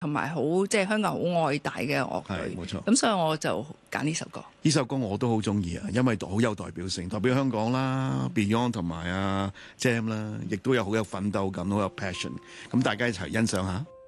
同埋好即係香港好愛戴嘅樂隊， 冇錯。 咁所以我就揀呢首歌。 呢首歌我都好中意啊，因為好有代表性，代表香港啦，Beyond 同埋Jam 啦，亦都有好有奮鬥感，好有 passion。咁大家一齊欣賞下。